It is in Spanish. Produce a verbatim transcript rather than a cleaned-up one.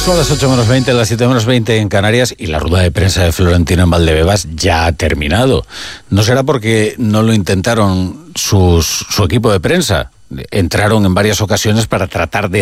Son las ocho menos veinte, las siete menos veinte en Canarias y la rueda de prensa de Florentino en Valdebebas ya ha terminado. ¿No será porque no lo intentaron sus, su equipo de prensa? Entraron en varias ocasiones para tratar de